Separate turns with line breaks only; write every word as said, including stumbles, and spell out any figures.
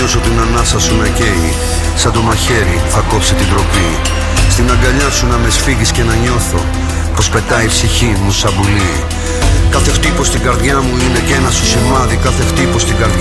όσο την ανάσα σου να καίει, σαν το μαχαίρι θα κόψει την τροπή. Στην αγκαλιά σου να με σφίγγεις και να νιώθω πως πετάει η ψυχή μου σαν πουλί. Κάθε χτύπος στην καρδιά μου είναι και ένα σου σημάδι. Κάθε χτύπος στην καρδιά